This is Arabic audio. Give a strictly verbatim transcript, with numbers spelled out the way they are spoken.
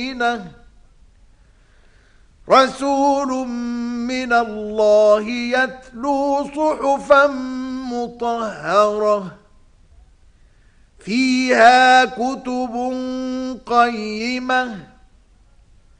سكينة رسول من الله يتلو صحفا مطهرة فيها كتب قيمة